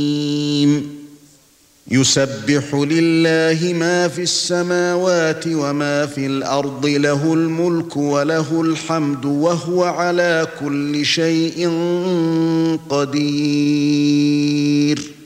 يسبح لله ما في السماوات وما في الأرض له الملك وله الحمد وهو على كل شيء قدير